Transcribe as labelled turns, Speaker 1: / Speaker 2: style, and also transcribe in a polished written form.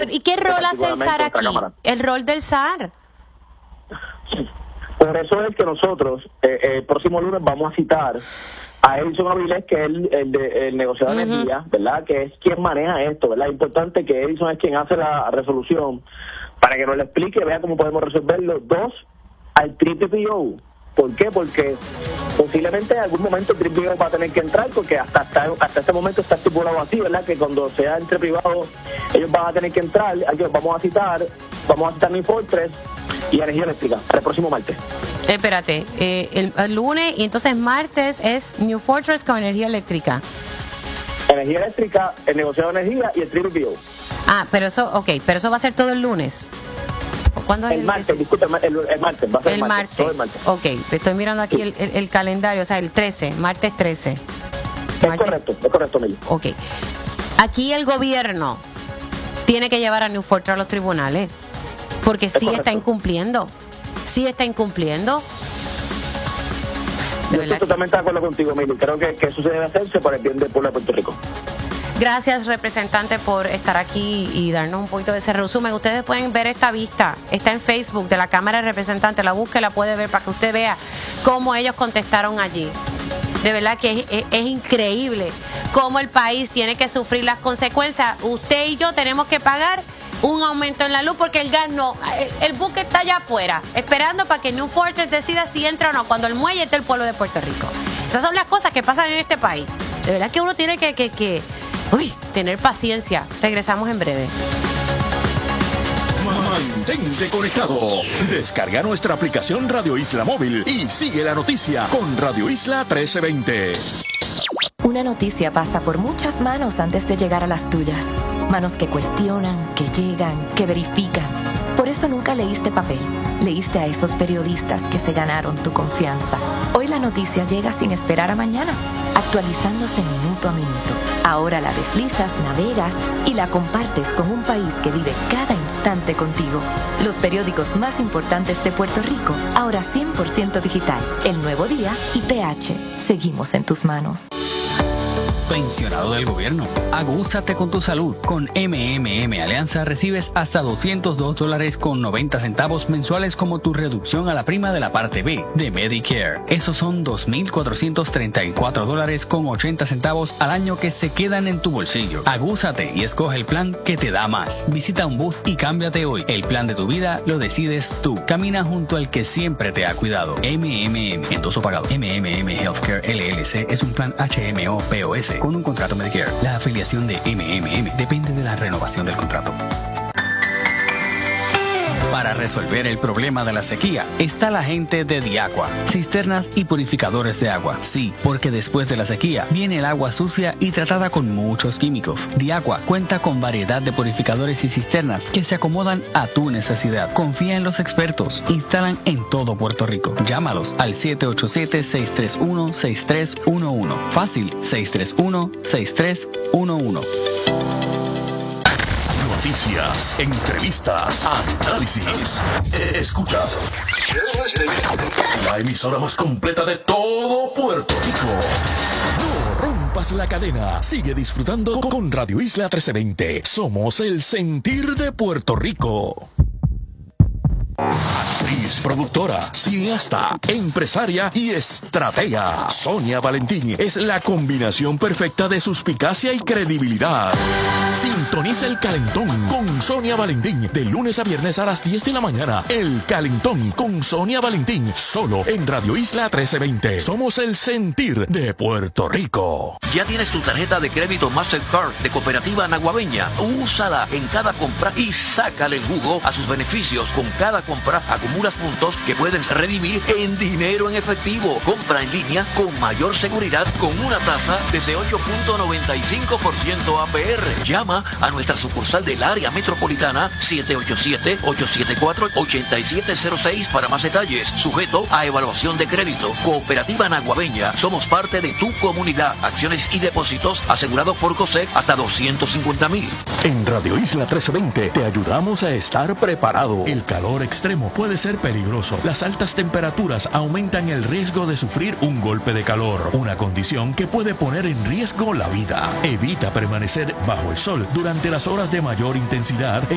Speaker 1: ¿Y qué rol hace el SAR
Speaker 2: particularmente
Speaker 1: aquí?
Speaker 2: esta Cámara.
Speaker 1: El rol del SAR.
Speaker 2: Por eso es que nosotros el próximo lunes vamos a citar a Edison Avilés, que es el negociador de energía, ¿verdad? Que es quien maneja esto, ¿verdad? Es importante que Edison es quien hace la resolución para que nos lo explique, vea cómo podemos resolverlo. 2, al TPPO. ¿Por qué? Porque posiblemente en algún momento el TPPO va a tener que entrar, porque hasta este momento está estipulado así, ¿verdad? Que cuando sea entre privados, ellos van a tener que entrar. Vamos a citar New Fortress y energía eléctrica para el próximo martes.
Speaker 1: Espérate, el lunes y entonces martes es New Fortress con energía eléctrica.
Speaker 2: Energía eléctrica, el negociado de energía y el TPPO.
Speaker 1: Pero eso va a ser todo el lunes. ¿Cuándo es
Speaker 2: el martes? Disculpe, el martes, va a ser el martes. Todo el martes.
Speaker 1: Ok, estoy mirando aquí el calendario, o sea, el 13, martes 13.
Speaker 2: Es correcto, Mili.
Speaker 1: Ok. Aquí el gobierno tiene que llevar a New Fortress a los tribunales, porque sí está incumpliendo. Sí está incumpliendo.
Speaker 2: Yo estoy totalmente de acuerdo contigo, Mili. Creo que eso se debe hacerse para el bien del pueblo de Puerto Rico.
Speaker 1: Gracias, representante, por estar aquí y darnos un poquito de ese resumen. Ustedes pueden ver esta vista, está en Facebook de la Cámara de Representantes, la busque, la puede ver para que usted vea cómo ellos contestaron allí. De verdad que es increíble cómo el país tiene que sufrir las consecuencias. Usted y yo tenemos que pagar un aumento en la luz porque el gas no, el buque está allá afuera, esperando para que New Fortress decida si entra o no, cuando el muelle está el pueblo de Puerto Rico. Esas son las cosas que pasan en este país. De verdad que uno tiene que tener paciencia. Regresamos en breve.
Speaker 3: Mantente conectado. Descarga nuestra aplicación Radio Isla Móvil y sigue la noticia con Radio Isla 1320.
Speaker 4: Una noticia pasa por muchas manos antes de llegar a las tuyas. Manos que cuestionan, que llegan, que verifican. Por eso nunca leíste papel. Leíste a esos periodistas que se ganaron tu confianza. Hoy la noticia llega sin esperar a mañana, actualizándose minuto a minuto. Ahora la deslizas, navegas y la compartes con un país que vive cada instante contigo. Los periódicos más importantes de Puerto Rico, ahora 100% digital. El Nuevo Día y PH. Seguimos en tus manos.
Speaker 5: Pensionado del gobierno, agúzate con tu salud. Con MMM Alianza recibes hasta $202.90 mensuales como tu reducción a la prima de la parte B de Medicare. Esos son $2,434.80 al año que se quedan en tu bolsillo. Agúzate y escoge el plan que te da más. Visita un booth y cámbiate hoy. El plan de tu vida lo decides tú. Camina junto al que siempre te ha cuidado. MMM, endoso pagado. MMM Healthcare LLC es un plan HMO POS con un contrato Medicare. La afiliación de MMM depende de la renovación del contrato. Para resolver el problema de la sequía está la gente de Diaqua, cisternas y purificadores de agua. Sí, porque después de la sequía viene el agua sucia y tratada con muchos químicos. Diaqua cuenta con variedad de purificadores y cisternas que se acomodan a tu necesidad. Confía en los expertos. Instalan en todo Puerto Rico. Llámalos al 787-631-6311. Fácil, 631-6311.
Speaker 3: Noticias, entrevistas, análisis. Escuchas la emisora más completa de todo Puerto Rico. No rompas la cadena. Sigue disfrutando con Radio Isla 1320. Somos el sentir de Puerto Rico. Actriz, productora, cineasta, empresaria y estratega. Sonia Valentín es la combinación perfecta de suspicacia y credibilidad. Sintoniza El Calentón con Sonia Valentín de lunes a viernes a las 10 de la mañana. El Calentón con Sonia Valentín, solo en Radio Isla 1320. Somos el sentir de Puerto Rico.
Speaker 6: ¿Ya tienes tu tarjeta de crédito Mastercard de Cooperativa Naguabeña? Úsala en cada compra y sácale el jugo a sus beneficios. Con cada compra acumulas puntos que puedes redimir en dinero en efectivo. Compra en línea con mayor seguridad con una tasa desde 8.95% APR. Llama a nuestra sucursal del área metropolitana 787-874-8706 para más detalles. Sujeto a evaluación de crédito. Cooperativa Naguabeña. Somos parte de tu comunidad. Acciones y depósitos asegurados por COSEC hasta $250,000.
Speaker 3: En Radio Isla 1320 te ayudamos a estar preparado. El calor extremo puede ser peligroso. Las altas temperaturas aumentan el riesgo de sufrir un golpe de calor, una condición que puede poner en riesgo la vida. Evita permanecer bajo el sol durante las horas de mayor intensidad